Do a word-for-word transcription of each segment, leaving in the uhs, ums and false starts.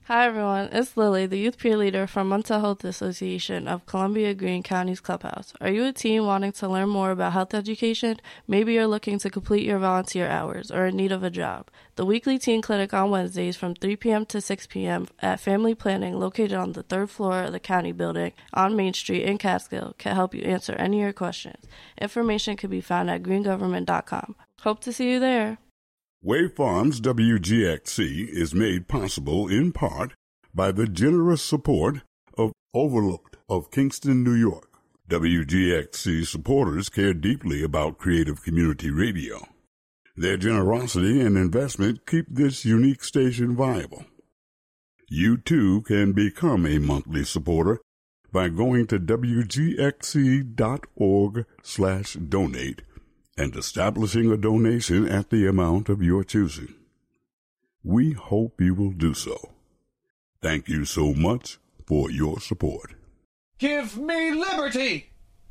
Hi everyone, it's Lily, the youth peer leader from Mental Health Association of Columbia Greene County's Clubhouse. Are you a teen wanting to learn more about health education? Maybe you're looking to complete your volunteer hours or in need of a job. The weekly teen clinic on Wednesdays from three p.m. to six p.m. at Family Planning, located on the third floor of the county building on Main Street in Catskill, can help you answer any of your questions. Information can be found at green government dot com. Hope to see you there. Wave Farms W G X C is made possible in part by the generous support of Overlooked of Kingston, New York. W G X C supporters care deeply about creative community radio. Their generosity and investment keep this unique station viable. You too can become a monthly supporter by going to W G X C dot org slash donate and establishing a donation at the amount of your choosing. We hope you will do so. Thank you so much for your support. Give me liberty,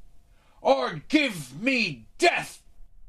or give me death!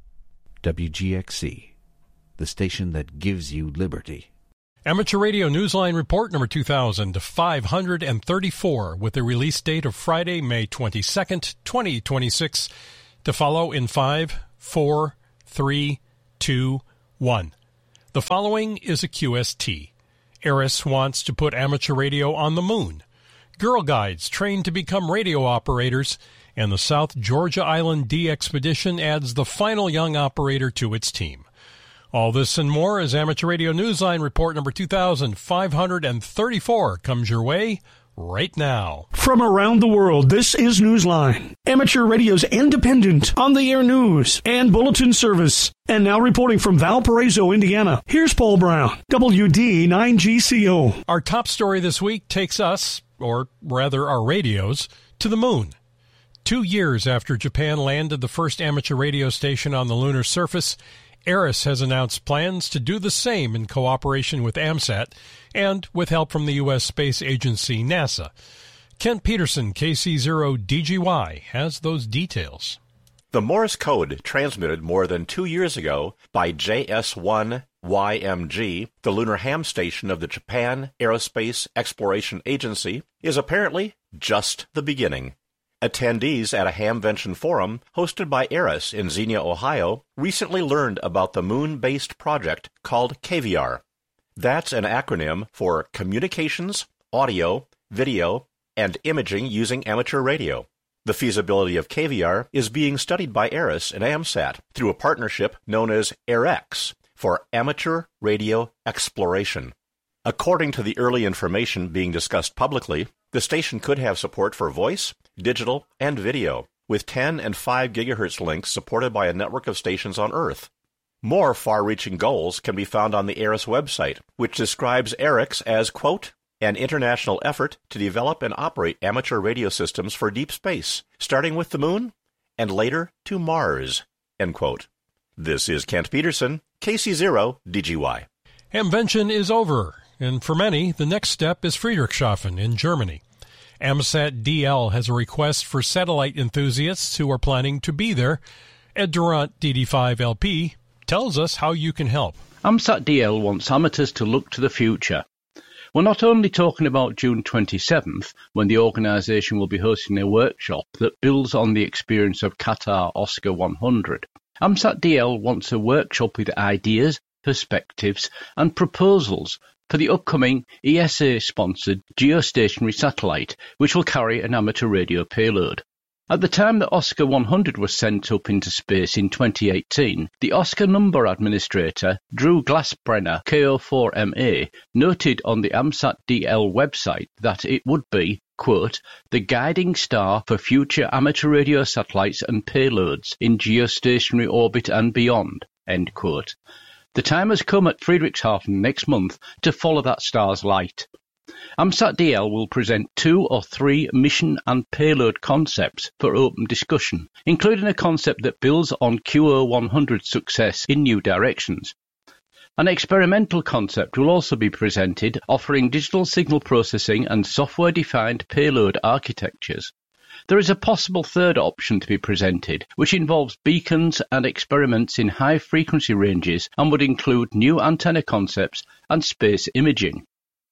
W G X C, the station that gives you liberty. Amateur Radio Newsline Report number two thousand five hundred thirty-four with the release date of Friday, May twenty-second, twenty twenty-six, to follow in five, four, three, two, one. The following is a Q S T. Eris wants to put amateur radio on the moon. Girl Guides train to become radio operators, and the South Georgia Island D Expedition adds the final young operator to its team. All this and more as Amateur Radio Newsline Report number two thousand five hundred thirty-four comes your way right now. From around the world, this is Newsline, Amateur Radio's independent, on-the-air news and bulletin service. And now reporting from Valparaiso, Indiana, here's Paul Brown, W D nine G C O. Our top story this week takes us, or rather our radios, to the moon. Two years after Japan landed the first amateur radio station on the lunar surface, Eris has announced plans to do the same in cooperation with AMSAT and with help from the U S Space Agency, NASA. Kent Peterson, K C zero D G Y, has those details. The Morse code transmitted more than two years ago by J S one Y M G, the lunar ham station of the Japan Aerospace Exploration Agency, is apparently just the beginning. Attendees at a Hamvention forum hosted by Eris in Xenia, Ohio, recently learned about the moon-based project called K V R. That's an acronym for Communications, Audio, Video, and Imaging Using Amateur Radio. The feasibility of K V R is being studied by Eris and AMSAT through a partnership known as AirX for Amateur Radio Exploration. According to the early information being discussed publicly, the station could have support for voice, digital, and video, with ten and five gigahertz links supported by a network of stations on Earth. More far-reaching goals can be found on the Eris website, which describes AirX as, quote, an international effort to develop and operate amateur radio systems for deep space, starting with the moon and later to Mars, end quote. This is Kent Peterson, K C zero D G Y. Hamvention is over, and for many, the next step is Friedrichshafen in Germany. AMSAT D L has a request for satellite enthusiasts who are planning to be there. Ed Durant, D D five L P, tells us how you can help. AMSAT D L wants amateurs to look to the future. We're not only talking about June twenty-seventh, when the organisation will be hosting a workshop that builds on the experience of Qatar Oscar one hundred. AMSAT D L wants a workshop with ideas, perspectives and proposals for the upcoming E S A-sponsored geostationary satellite, which will carry an amateur radio payload. At the time that Oscar one hundred was sent up into space in twenty eighteen, the Oscar number administrator, Drew Glassbrenner, K O four M A, noted on the AMSAT D L website that it would be, quote, the guiding star for future amateur radio satellites and payloads in geostationary orbit and beyond, end quote. The time has come at Friedrichshafen next month to follow that star's light. AMSAT D L will present two or three mission and payload concepts for open discussion, including a concept that builds on Q O one hundred's success in new directions. An experimental concept will also be presented, offering digital signal processing and software-defined payload architectures. There is a possible third option to be presented, which involves beacons and experiments in high-frequency ranges and would include new antenna concepts and space imaging.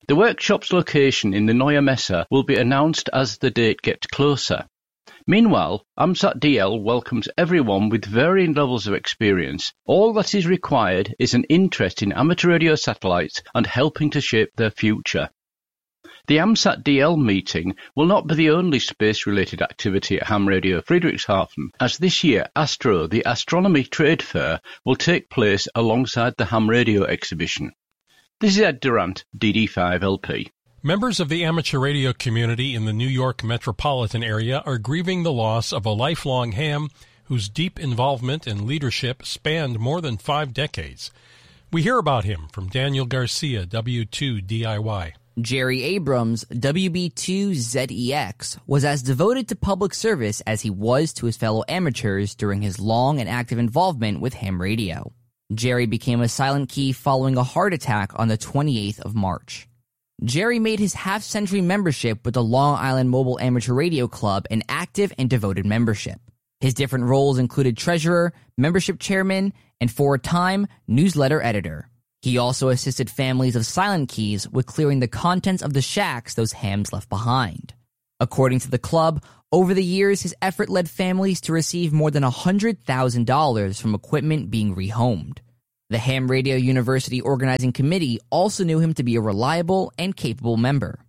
The workshop's location in the Neue Messe will be announced as the date gets closer. Meanwhile, AMSAT D L welcomes everyone with varying levels of experience. All that is required is an interest in amateur radio satellites and helping to shape their future. The AMSAT D L meeting will not be the only space-related activity at Ham Radio Friedrichshafen, as this year Astro, the astronomy trade fair, will take place alongside the Ham Radio exhibition. This is Ed Durant, D D five L P. Members of the amateur radio community in the New York metropolitan area are grieving the loss of a lifelong ham whose deep involvement and leadership spanned more than five decades. We hear about him from Daniel Garcia, W two D I Y. Jerry Abrams, W B two Z E X, was as devoted to public service as he was to his fellow amateurs during his long and active involvement with ham radio. Jerry became a silent key following a heart attack on the twenty-eighth of March. Jerry made his half-century membership with the Long Island Mobile Amateur Radio Club an active and devoted membership. His different roles included treasurer, membership chairman, and for a time, newsletter editor. He also assisted families of silent keys with clearing the contents of the shacks those hams left behind. According to the club, over the years, his effort led families to receive more than one hundred thousand dollars from equipment being rehomed. The Ham Radio University Organizing Committee also knew him to be a reliable and capable member.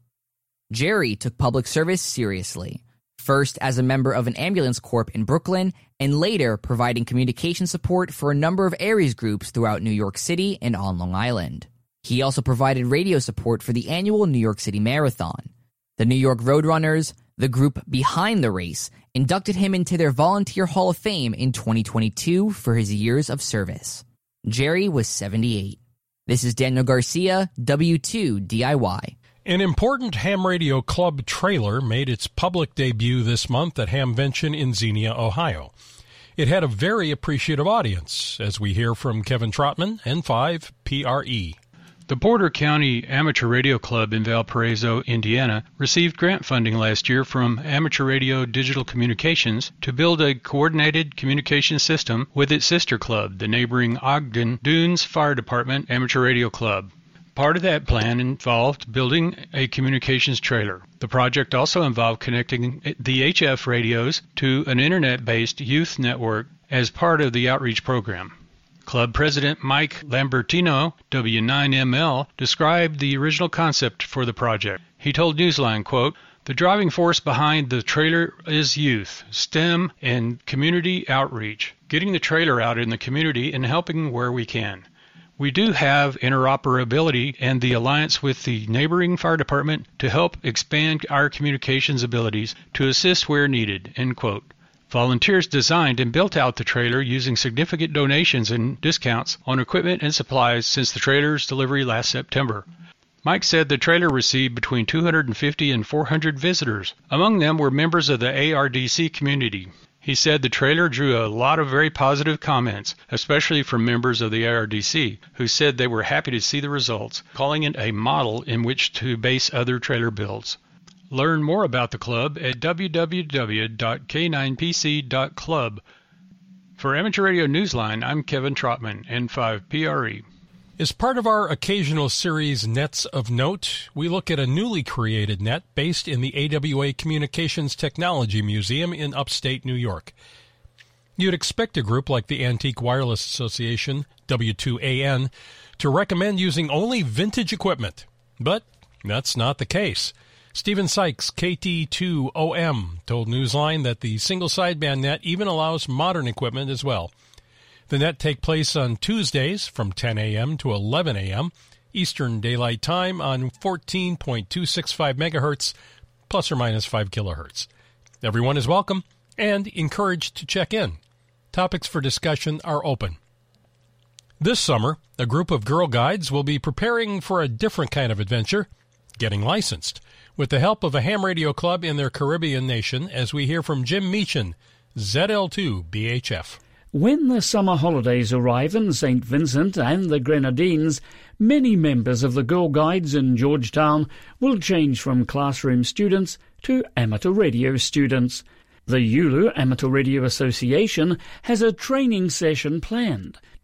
Jerry took public service seriously, first as a member of an ambulance corps in Brooklyn, and later providing communication support for a number of Aries groups throughout New York City and on Long Island. He also provided radio support for the annual New York City Marathon. The New York Roadrunners, the group behind the race, inducted him into their Volunteer Hall of Fame in twenty twenty-two for his years of service. Jerry was seventy-eight. This is Daniel Garcia, W two D I Y. An important Ham Radio Club trailer made its public debut this month at Hamvention in Xenia, Ohio. It had a very appreciative audience, as we hear from Kevin Trotman, N five P R E. The Porter County Amateur Radio Club in Valparaiso, Indiana, received grant funding last year from Amateur Radio Digital Communications to build a coordinated communication system with its sister club, the neighboring Ogden Dunes Fire Department Amateur Radio Club. Part of that plan involved building a communications trailer. The project also involved connecting the H F radios to an internet-based youth network as part of the outreach program. Club President Mike Lambertino, W nine M L, described the original concept for the project. He told Newsline, quote, "The driving force behind the trailer is youth, STEM, and community outreach, getting the trailer out in the community and helping where we can. We do have interoperability and the alliance with the neighboring fire department to help expand our communications abilities to assist where needed," end quote. Volunteers designed and built out the trailer using significant donations and discounts on equipment and supplies since the trailer's delivery last September. Mike said the trailer received between two hundred fifty and four hundred visitors. Among them were members of the A R D C community. He said the trailer drew a lot of very positive comments, especially from members of the A R D C, who said they were happy to see the results, calling it a model in which to base other trailer builds. Learn more about the club at w w w dot k nine p c dot club. For Amateur Radio Newsline, I'm Kevin Trotman, N five P R E. As part of our occasional series Nets of Note, we look at a newly created net based in the A W A Communications Technology Museum in upstate New York. You'd expect a group like the Antique Wireless Association, W two A N, to recommend using only vintage equipment, but that's not the case. Stephen Sykes, K T two O M, told Newsline that the single sideband net even allows modern equipment as well. The net take place on Tuesdays from ten a.m. to eleven a.m. Eastern Daylight Time on fourteen point two six five megahertz, plus or minus five kilohertz. Everyone is welcome and encouraged to check in. Topics for discussion are open. This summer, a group of Girl Guides will be preparing for a different kind of adventure, getting licensed, with the help of a ham radio club in their Caribbean nation, as we hear from Jim Meechan, Z L two B H F. When the summer holidays arrive in Saint Vincent and the Grenadines, many members of the Girl Guides in Georgetown will change from classroom students to amateur radio students. The Yulu Amateur Radio Association has a training session planned.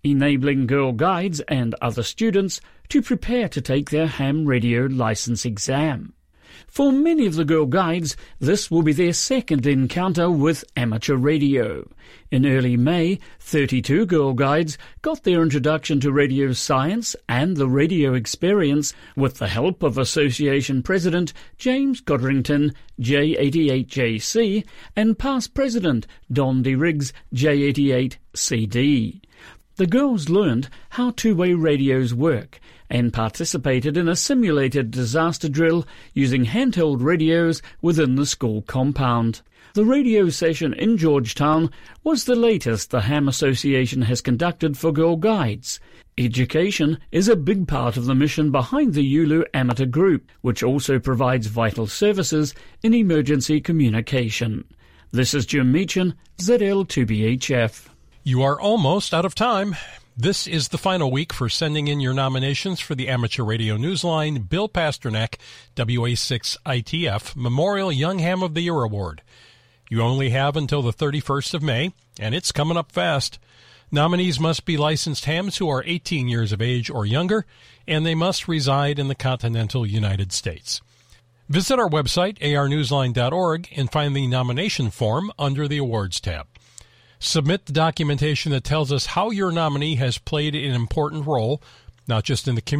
enabling Girl Guides and other students to prepare to take their ham radio license exam. For many of the Girl Guides, this will be their second encounter with amateur radio. In early May, thirty-two Girl Guides got their introduction to radio science and the radio experience with the help of Association President James Godrington, J eighty-eight J C, and past President Don D. Riggs, J eighty-eight C D. The girls learned how two-way radios work and participated in a simulated disaster drill using handheld radios within the school compound. The radio session in Georgetown was the latest the Ham Association has conducted for Girl Guides. Education is a big part of the mission behind the U L U Amateur Group, which also provides vital services in emergency communication. This is Jim Meechan, Z L two B H F. You are almost out of time. This is the final week for sending in your nominations for the Amateur Radio Newsline Bill Pasternak W A six I T F Memorial Young Ham of the Year Award. You only have until the thirty-first of May, and it's coming up fast. Nominees must be licensed hams who are eighteen years of age or younger, and they must reside in the continental United States. Visit our website, A R newsline dot org, and find the nomination form under the Awards tab. Submit the documentation that tells us how your nominee has played an important role, not just in the community,